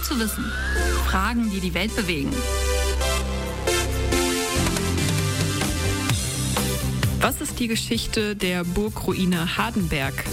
Gut zu wissen. Fragen, die die Welt bewegen. Was ist die Geschichte der Burgruine Hardenberg?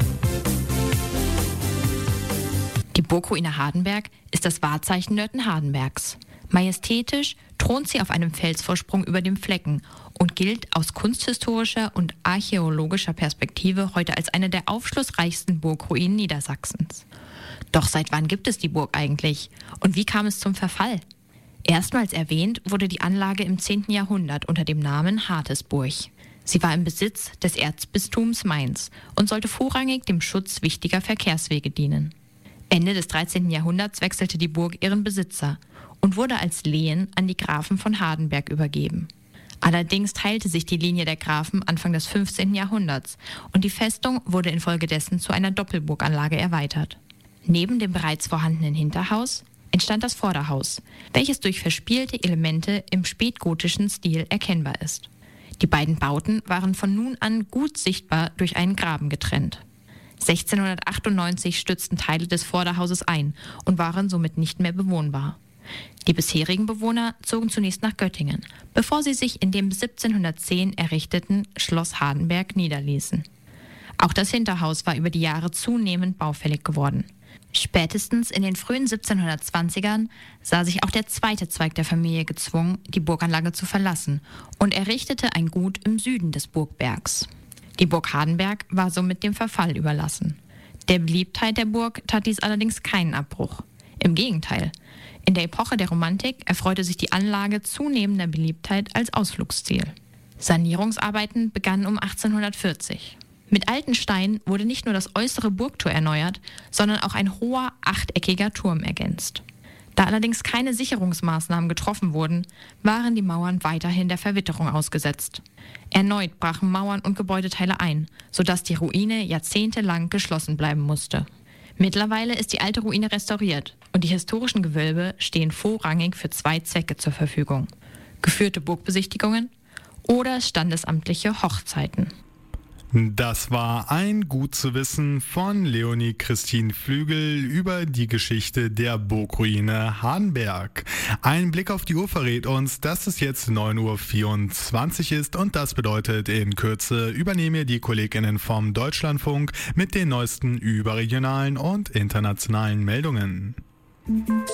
Die Burgruine Hardenberg ist das Wahrzeichen Nörten-Hardenbergs. Majestätisch thront sie auf einem Felsvorsprung über dem Flecken und gilt aus kunsthistorischer und archäologischer Perspektive heute als eine der aufschlussreichsten Burgruinen Niedersachsens. Doch seit wann gibt es die Burg eigentlich? Und wie kam es zum Verfall? Erstmals erwähnt wurde die Anlage im 10. Jahrhundert unter dem Namen Hartesburg. Sie war im Besitz des Erzbistums Mainz und sollte vorrangig dem Schutz wichtiger Verkehrswege dienen. Ende des 13. Jahrhunderts wechselte die Burg ihren Besitzer und wurde als Lehen an die Grafen von Hardenberg übergeben. Allerdings teilte sich die Linie der Grafen Anfang des 15. Jahrhunderts und die Festung wurde infolgedessen zu einer Doppelburganlage erweitert. Neben dem bereits vorhandenen Hinterhaus entstand das Vorderhaus, welches durch verspielte Elemente im spätgotischen Stil erkennbar ist. Die beiden Bauten waren von nun an gut sichtbar durch einen Graben getrennt. 1698 stürzten Teile des Vorderhauses ein und waren somit nicht mehr bewohnbar. Die bisherigen Bewohner zogen zunächst nach Göttingen, bevor sie sich in dem 1710 errichteten Schloss Hardenberg niederließen. Auch das Hinterhaus war über die Jahre zunehmend baufällig geworden. Spätestens in den frühen 1720ern sah sich auch der zweite Zweig der Familie gezwungen, die Burganlage zu verlassen und errichtete ein Gut im Süden des Burgbergs. Die Burg Hardenberg war somit dem Verfall überlassen. Der Beliebtheit der Burg tat dies allerdings keinen Abbruch. Im Gegenteil. In der Epoche der Romantik erfreute sich die Anlage zunehmender Beliebtheit als Ausflugsziel. Sanierungsarbeiten begannen um 1840. Mit alten Steinen wurde nicht nur das äußere Burgtor erneuert, sondern auch ein hoher, achteckiger Turm ergänzt. Da allerdings keine Sicherungsmaßnahmen getroffen wurden, waren die Mauern weiterhin der Verwitterung ausgesetzt. Erneut brachen Mauern und Gebäudeteile ein, sodass die Ruine jahrzehntelang geschlossen bleiben musste. Mittlerweile ist die alte Ruine restauriert und die historischen Gewölbe stehen vorrangig für zwei Zwecke zur Verfügung: geführte Burgbesichtigungen oder standesamtliche Hochzeiten. Das war ein Gut zu wissen von Leonie Christine Flügel über die Geschichte der Burgruine Hardenberg. Ein Blick auf die Uhr verrät uns, dass es jetzt 9:24 Uhr ist und das bedeutet, in Kürze übernehmen die KollegInnen vom Deutschlandfunk mit den neuesten überregionalen und internationalen Meldungen.